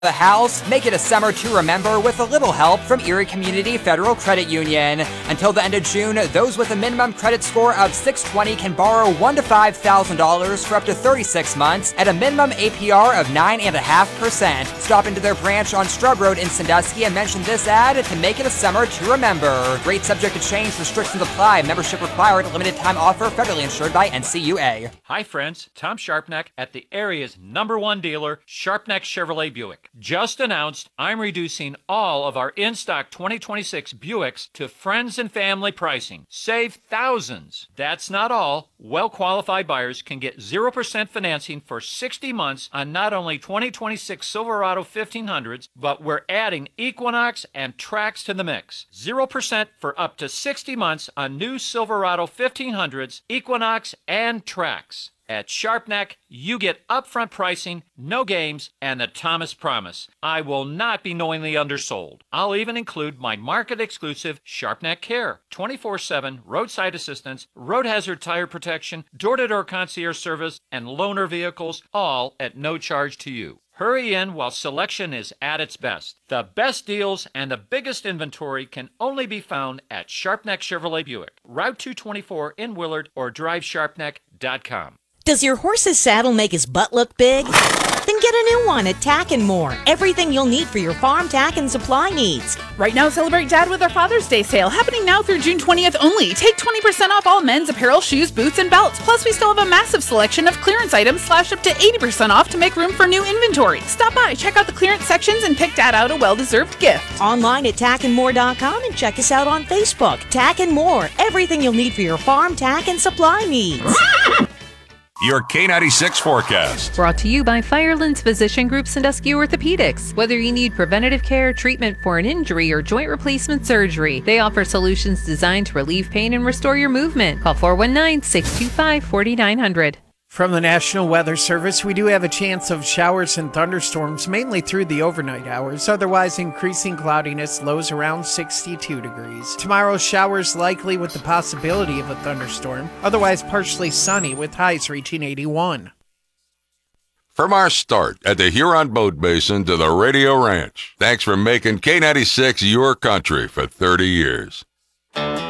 the house, make it a summer to remember with a little help from Erie Community Federal Credit Union. Until the end of June, those with a minimum credit score of 620 can borrow $1,000 to $5,000 for up to 36 months at a minimum APR of 9.5%. Stop into their branch on Strub Road in Sandusky and mention this ad to make it a summer to remember. Rate subject to change, restrictions apply, membership required, limited time offer, federally insured by NCUA. Hi friends, Tom Sharpneck at the area's #1 dealer, Sharpneck Chevrolet Buick. Just announced I'm reducing all of our in-stock 2026 Buicks to friends and family pricing. Save thousands. That's not all. Well-qualified buyers can get 0% financing for 60 months on not only 2026 Silverado 1500s, but we're adding Equinox and Trax to the mix. 0% for up to 60 months on new Silverado 1500s, Equinox, and Trax. At Sharpneck, you get upfront pricing, no games, and the Thomas Promise. I will not be knowingly undersold. I'll even include my market-exclusive Sharpneck Care, 24/7 roadside assistance, road hazard tire protection, door-to-door concierge service, and loaner vehicles, all at no charge to you. Hurry in while selection is at its best. The best deals and the biggest inventory can only be found at Sharpneck Chevrolet Buick, Route 224 in Willard, or drivesharpneck.com. Does your horse's saddle make his butt look big? Then get a new one at Tack & More. Everything you'll need for your farm, tack, and supply needs. Right now, celebrate Dad with our Father's Day sale, happening now through June 20th only. Take 20% off all men's apparel, shoes, boots, and belts. Plus, we still have a massive selection of clearance items slashed up to 80% off to make room for new inventory. Stop by, check out the clearance sections, and pick Dad out a well-deserved gift. Online at tackandmore.com and check us out on Facebook. Tack & More. Everything you'll need for your farm, tack, and supply needs. Your K96 forecast. Brought to you by Firelands Physician Group Sandusky Orthopedics. Whether you need preventative care, treatment for an injury, or joint replacement surgery, they offer solutions designed to relieve pain and restore your movement. Call 419-625-4900. From the National Weather Service, we do have a chance of showers and thunderstorms, mainly through the overnight hours. Otherwise, increasing cloudiness, lows around 62 degrees. Tomorrow, showers likely with the possibility of a thunderstorm. Otherwise, partially sunny with highs reaching 81. From our start at the Huron Boat Basin to the Radio Ranch, thanks for making K96 your country for 30 years.